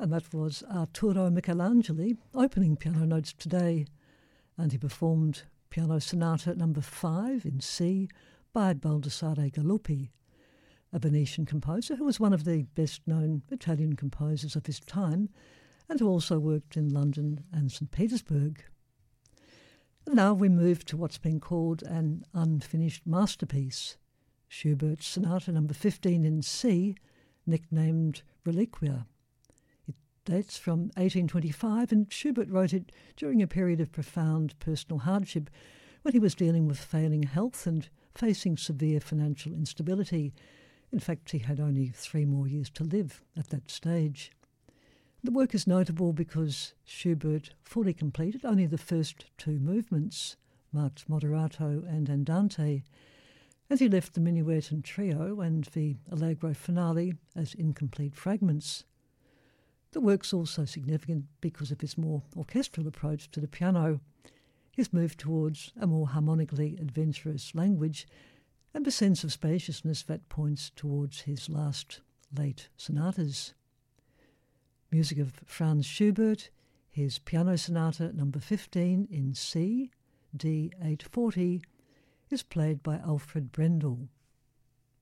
And that was Arturo Michelangeli opening Piano Notes today, and he performed Piano Sonata No. 5 in C by Baldassare Galuppi, a Venetian composer who was one of the best-known Italian composers of his time and who also worked in London and St. Petersburg. And now we move to what's been called an unfinished masterpiece, Schubert's Sonata No. 15 in C, nicknamed Reliquia. It dates from 1825, and Schubert wrote it during a period of profound personal hardship when he was dealing with failing health and facing severe financial instability. In fact, he had only 3 more years to live at that stage. The work is notable because Schubert fully completed only the first 2 movements, marked Moderato and Andante, and he left the minuet and trio and the allegro finale as incomplete fragments. The work's also significant because of his more orchestral approach to the piano, his move towards a more harmonically adventurous language, and a sense of spaciousness that points towards his last late sonatas. Music of Franz Schubert, his Piano Sonata No. 15 in C, D 840, is played by Alfred Brendel.